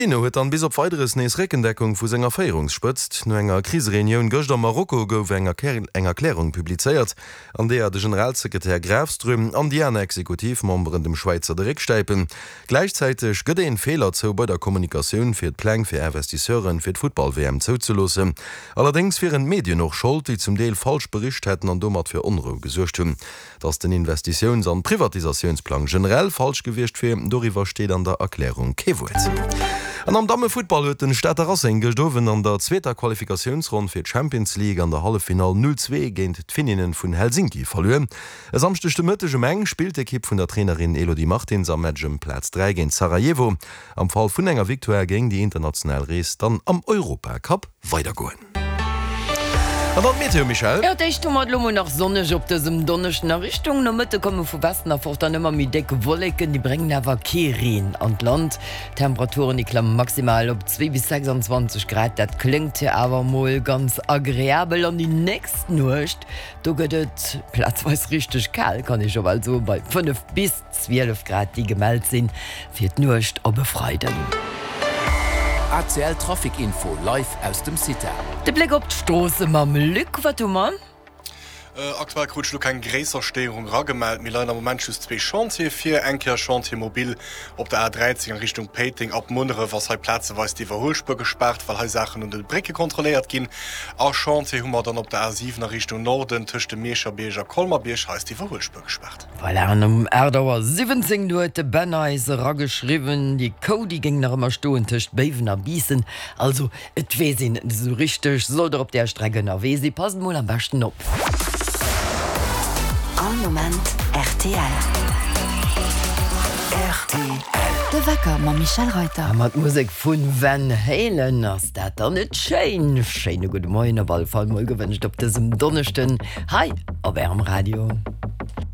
Ino huet an bis op weiteres nees Reckendeckung vu senger Féierung spëtzt. No enger Krisereunion gocht a Marokko gouf enger Erklärung publizeiert, an der de Generalsekretär Grafström an die Exekutivmemberen dem Schweizer Direkt steipen. Gleichzeitig gëtt en Fehler zo bei der Kommunikationun fir d'Pläng fir Investisseuren fir d'Fußball-WM zouzulossen. Allerdings firieren Medien noch schuld, die zum Deel falsch bericht hätten an dummer fir Unruhe gesuercht hun. Dats den Investitions- an Privatisationsplan generell falsch gewicht fir, doriwer steht an der Erklärung Kewuet. An am Damme Football huet den Städter Rassing gestowen an der zweiter Qualifikationsrund fir Champions League an der Hallefinal 0-2 géint d'Fininnen vun Helsinki verloren. Es amstechte mëttege Meng spielt d'Ekipp vun der Trainerin Elodie Martins am Matchem Platz 3 géint Sarajevo. Am Fall vun enger Viktoire géng die international Rees dann am Europacup weitergoen. Meteo, Michel? Ja, ich mat Lomo nach Sonnech op desem donnechten Richtung no Mëtte komme vu Westen erfur dann immer mi decke Wolleken, die bringen awer Kerin an Land. Temperaturen die klammen maximal op 2 bis 26 Grad. Dat klingt ja awer moll ganz agréabel an die nächst Nucht. Du gëtt platzweis richtig kal, kann ich aber so bei 5 bis 12 Grad die gemeldt sinn, fir d Nucht a befreiden. ACL Trafikinfo live aus dem City. De Blick op d'Stosse mam Lück, wat du man? Aktuell krutsch du kein gräser Steung raggemalt mir leider moment just 2 Chantier 4 enker Chantiermobil op der A13 in Richtung Peting ab Mundere was Platze weis die Verholspur gesperrt, weil Sachen und de Brecke kontrolliert gin. Auch Chantier hummer dann op der A7 nach Richtung Norden töchte Meerscherbeger Kolmerbiersch heißt die Verholspur gesperrt. Weil an um Erdauer 17 de Benneise raggeschrieben, die Cody ging nach immer stoen töcht Bevener Biesen, also et wesinn so richtig soll op der Strecke nach Wesi passen mo am besten op. Moment RTL. RTL. De Wecker ma Michel Reuter. Mat Musik vun Van Halen ass dat an net Chain. Scheine gut Moine Ball fall moll gewëncht op desem Donnechten. Hi, op Wärm Radio.